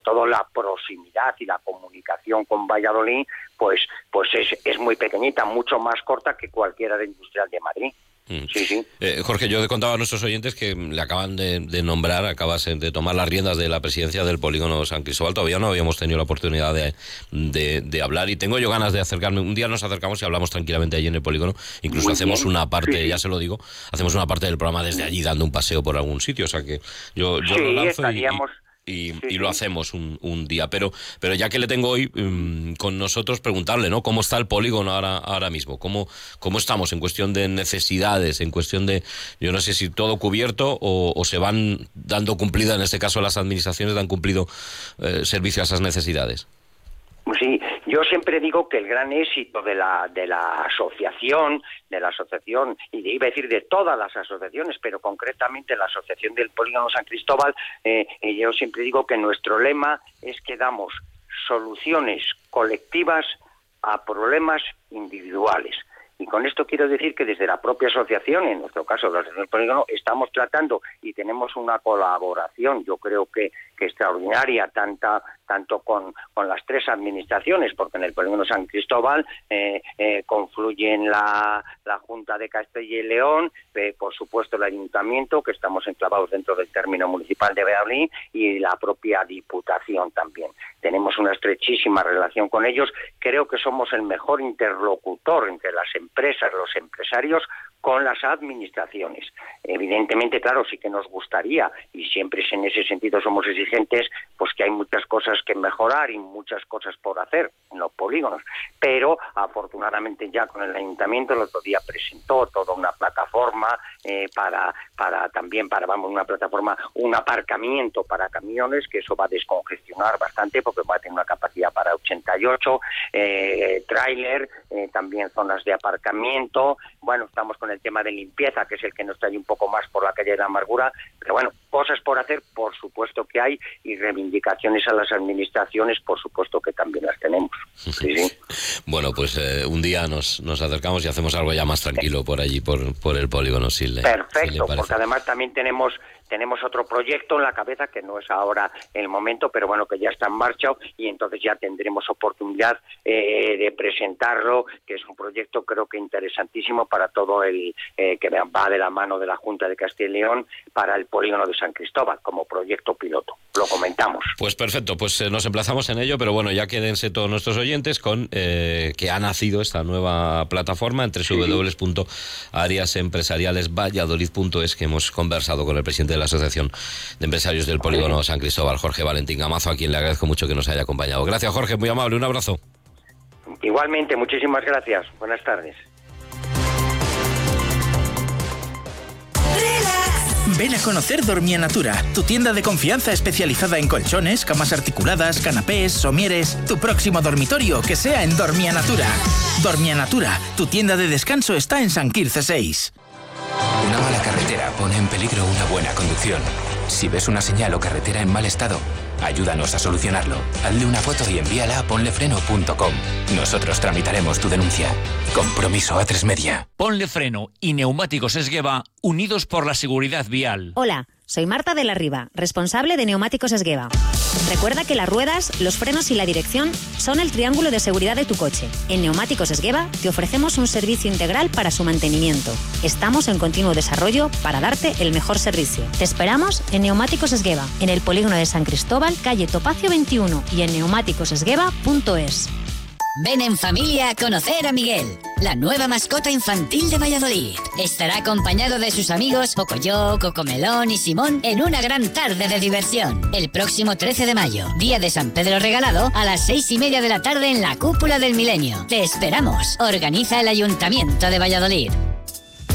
todo la proximidad y la comunicación con Valladolid, pues es muy pequeñita, mucho más corta que cualquier área industrial de Madrid. Sí. Jorge, yo he contado a nuestros oyentes que le acaban de nombrar, acabas de tomar las riendas de la presidencia del polígono San Cristóbal. Todavía no habíamos tenido la oportunidad de hablar y tengo yo ganas de acercarme. Un día nos acercamos y hablamos tranquilamente allí en el polígono. Incluso muy hacemos bien. Una parte, ya se lo digo, hacemos una parte del programa desde allí dando un paseo por algún sitio. O sea que yo lo lanzo y lo hacemos un día, pero ya que le tengo hoy con nosotros, preguntarle, ¿no? ¿Cómo está el polígono ahora mismo? ¿Cómo estamos en cuestión de necesidades, en cuestión de, yo no sé si todo cubierto o se van dando cumplida, en este caso las administraciones dan cumplido servicio a esas necesidades? Sí, yo siempre digo que el gran éxito de la asociación, y iba a decir de todas las asociaciones, pero concretamente la asociación del polígono San Cristóbal, yo siempre digo que nuestro lema es que damos soluciones colectivas a problemas individuales. Y con esto quiero decir que desde la propia asociación, en nuestro caso la Asociación del Polígono, estamos tratando y tenemos una colaboración, yo creo que extraordinaria, tanto con las tres administraciones, porque en el polígono San Cristóbal confluyen la Junta de Castilla y León, por supuesto el Ayuntamiento, que estamos enclavados dentro del término municipal de Valladolid, y la propia Diputación también. Tenemos una estrechísima relación con ellos. Creo que somos el mejor interlocutor entre las empresas, los empresarios, con las administraciones. Evidentemente, claro, sí que nos gustaría, y siempre en ese sentido somos exigentes, pues que hay muchas cosas que mejorar y muchas cosas por hacer en los polígonos, pero afortunadamente ya con el Ayuntamiento el otro día presentó toda una plataforma un aparcamiento para camiones, que eso va a descongestionar bastante porque va a tener una capacidad para 88, tráiler, también zonas de aparcamiento. Bueno, estamos con el tema de limpieza, que es el que nos trae un poco más por la calle de la amargura, pero bueno, cosas por hacer, por supuesto que hay, y reivindicaciones a las administraciones, por supuesto que también las tenemos. Sí. Bueno, pues un día nos acercamos y hacemos algo ya más tranquilo por allí, por el polígono, Perfecto, porque además también tenemos otro proyecto en la cabeza, que no es ahora el momento, pero bueno, que ya está en marcha, y entonces ya tendremos oportunidad de presentarlo, que es un proyecto creo que interesantísimo para todo el que va de la mano de la Junta de Castilla y León para el polígono de San Cristóbal, como proyecto piloto. Lo comentamos. Pues perfecto, pues nos emplazamos en ello, pero bueno, ya quédense todos nuestros oyentes con que ha nacido esta nueva plataforma en www.ariasempresarialesvalladolid.es, que hemos conversado con el presidente de la Asociación de Empresarios del Polígono San Cristóbal, Jorge Valentín Gamazo, a quien le agradezco mucho que nos haya acompañado. Gracias, Jorge, muy amable, un abrazo. Igualmente, muchísimas gracias. Buenas tardes. Ven a conocer Dormianatura, tu tienda de confianza especializada en colchones, camas articuladas, canapés, somieres. Tu próximo dormitorio que sea en Dormianatura. Dormianatura, tu tienda de descanso está en San Quirze 6. Una mala carretera pone en peligro una buena conducción. Si ves una señal o carretera en mal estado, ayúdanos a solucionarlo. Hazle una foto y envíala a ponlefreno.com. Nosotros tramitaremos tu denuncia. Compromiso A3 Media. Ponle Freno y Neumáticos Esgueva, unidos por la seguridad vial. Hola, soy Marta de la Riva, responsable de Neumáticos Esgueva. Recuerda que las ruedas, los frenos y la dirección son el triángulo de seguridad de tu coche. En Neumáticos Esgueva te ofrecemos un servicio integral para su mantenimiento. Estamos en continuo desarrollo para darte el mejor servicio. Te esperamos en Neumáticos Esgueva, en el polígono de San Cristóbal, calle Topacio 21, y en neumáticosesgueva.es. Ven en familia a conocer a Miguel, la nueva mascota infantil de Valladolid. Estará acompañado de sus amigos Pocoyo, Cocomelón y Simón en una gran tarde de diversión. El próximo 13 de mayo, día de San Pedro Regalado, a las 6:30 de la tarde en la Cúpula del Milenio. Te esperamos. Organiza el Ayuntamiento de Valladolid.